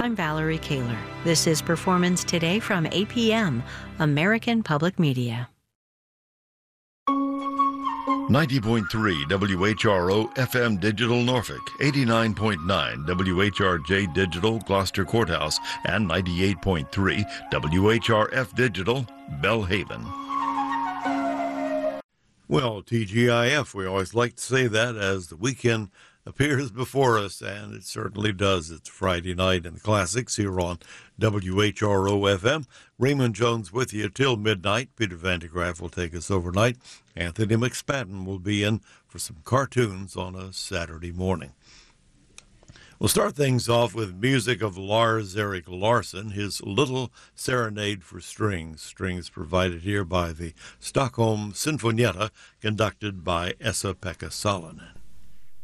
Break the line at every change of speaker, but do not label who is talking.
I'm Valerie Kaler. This is Performance Today from APM, American Public Media.
90.3 WHRO FM Digital Norfolk, 89.9 WHRJ Digital Gloucester Courthouse, and 98.3 WHRF Digital Belhaven. Well, TGIF, we always like to say that as the weekend appears before us, and it certainly does. It's Friday night in the classics here on WHRO FM. Raymond Jones with you till midnight. Peter Van de Graaff will take us overnight. Anthony McSpadden will be in for some cartoons on a Saturday morning. We'll start things off with music of Lars-Erik Larsson, his Little Serenade for Strings. Strings provided here by the Stockholm Sinfonietta, conducted by Esa-Pekka Salonen.